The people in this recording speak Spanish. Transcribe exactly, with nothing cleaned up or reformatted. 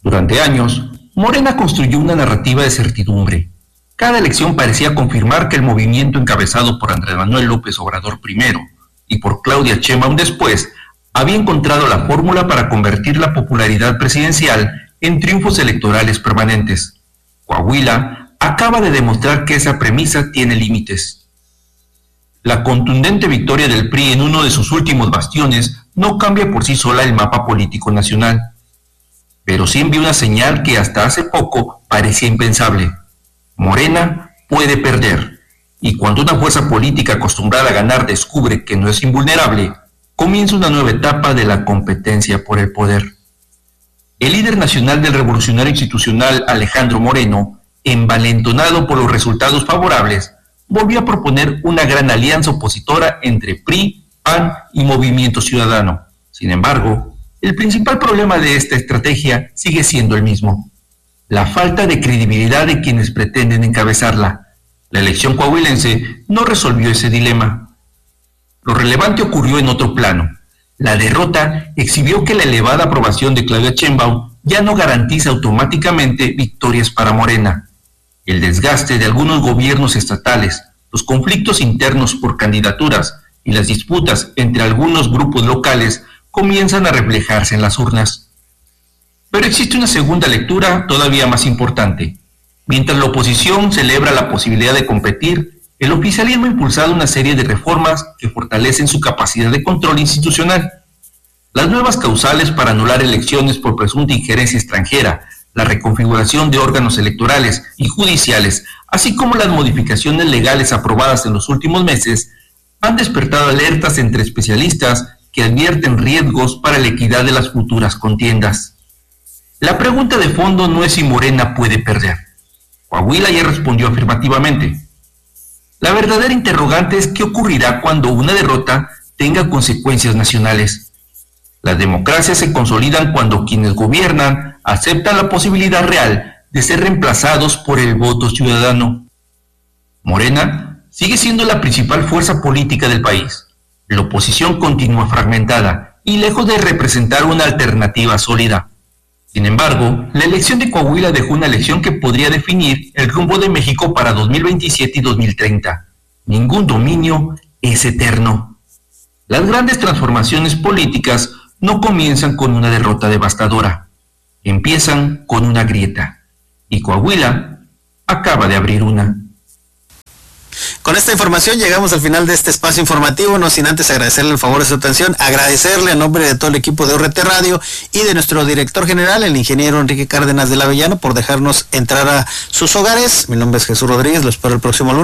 Durante años, Morena construyó una narrativa de certidumbre. Cada elección parecía confirmar que el movimiento encabezado por Andrés Manuel López Obrador primero y por Claudia Sheinbaum después había encontrado la fórmula para convertir la popularidad presidencial en triunfos electorales permanentes. Coahuila acaba de demostrar que esa premisa tiene límites. La contundente victoria del P R I en uno de sus últimos bastiones no cambia por sí sola el mapa político nacional, pero sí envía una señal que hasta hace poco parecía impensable. Morena puede perder, y cuando una fuerza política acostumbrada a ganar descubre que no es invulnerable, comienza una nueva etapa de la competencia por el poder. El líder nacional del Revolucionario Institucional, Alejandro Moreno, envalentonado por los resultados favorables, volvió a proponer una gran alianza opositora entre P R I, P A N y Movimiento Ciudadano. Sin embargo, el principal problema de esta estrategia sigue siendo el mismo: la falta de credibilidad de quienes pretenden encabezarla. La elección coahuilense no resolvió ese dilema. Lo relevante ocurrió en otro plano. La derrota exhibió que la elevada aprobación de Claudia Sheinbaum ya no garantiza automáticamente victorias para Morena. El desgaste de algunos gobiernos estatales, los conflictos internos por candidaturas y las disputas entre algunos grupos locales comienzan a reflejarse en las urnas. Pero existe una segunda lectura todavía más importante. Mientras la oposición celebra la posibilidad de competir, el oficialismo ha impulsado una serie de reformas que fortalecen su capacidad de control institucional. Las nuevas causales para anular elecciones por presunta injerencia extranjera, la reconfiguración de órganos electorales y judiciales, así como las modificaciones legales aprobadas en los últimos meses, han despertado alertas entre especialistas que advierten riesgos para la equidad de las futuras contiendas. La pregunta de fondo no es si Morena puede perder. Coahuila ya respondió afirmativamente. La verdadera interrogante es qué ocurrirá cuando una derrota tenga consecuencias nacionales. Las democracias se consolidan cuando quienes gobiernan aceptan la posibilidad real de ser reemplazados por el voto ciudadano. Morena sigue siendo la principal fuerza política del país. La oposición continúa fragmentada y lejos de representar una alternativa sólida. Sin embargo, la elección de Coahuila dejó una lección que podría definir el rumbo de México para dos mil veintisiete y dos mil treinta. Ningún dominio es eterno. Las grandes transformaciones políticas no comienzan con una derrota devastadora. Empiezan con una grieta. Y Coahuila acaba de abrir una. Con esta información llegamos al final de este espacio informativo, no sin antes agradecerle el favor de su atención, agradecerle a nombre de todo el equipo de O R T Radio y de nuestro director general, el ingeniero Enrique Cárdenas del Avellano, por dejarnos entrar a sus hogares. Mi nombre es Jesús Rodríguez, lo espero el próximo lunes.